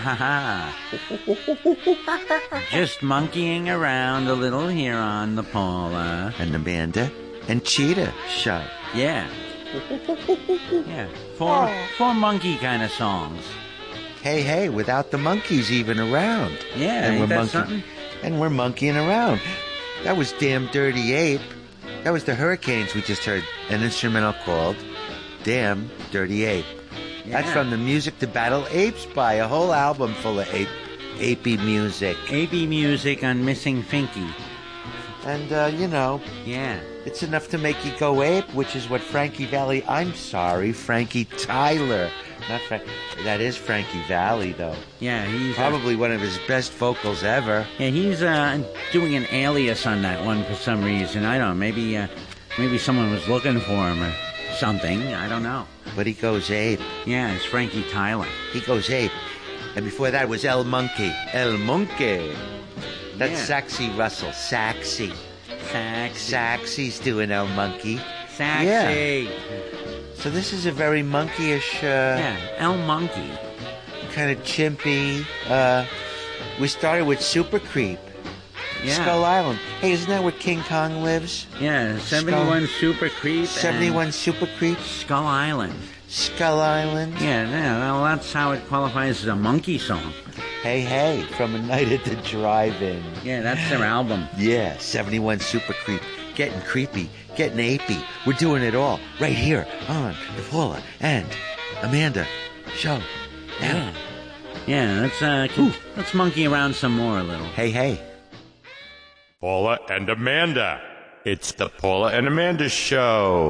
Ha Just monkeying around a little here on the Paula and Amanda and Cheetah show. Yeah. Yeah. Four monkey kind of songs. Hey, without the monkeys even around. Yeah, and ain't that something? And we're monkeying around. That was Damn Dirty Ape. That was the Hurricanes we just heard. An instrumental called Damn Dirty Ape. Yeah. That's from the Music to Battle Apes by a whole album full of apey music. Apey music on Missing Finky. And, Yeah. it's enough to make you go ape, which is what Frankie Valli... I'm sorry, Frankie Tyler. Not Frank... That is Frankie Valli, though. Yeah, he's... Probably one of his best vocals ever. Yeah, he's doing an alias on that one for some reason. I don't know. Maybe someone was looking for him or something. I don't know. But he goes ape. Yeah, it's Frankie Tyler. He goes ape. And before that was El Monkey. El Monkey. That's Saxy Russell. Saxy. Saxy's doing El Monkey. Saxy. Yeah. So this is a very monkeyish... El Monkey. Kind of chimpy. We started with Super Creep. Yeah. Skull Island. Hey, isn't that where King Kong lives? Yeah, 71 Super Creep. 71 Super Creep. Skull Island. Skull Island. Yeah, well, that's how it qualifies as a monkey song. Hey, from A Night at the Drive-In. Yeah, that's their album. Yeah, 71 Super Creep. Getting creepy, getting apey. We're doing it all right here on the Paula and Amanda show. Yeah. Yeah, let's monkey around some more a little. Hey. Paula and Amanda. It's the Paula and Amanda show.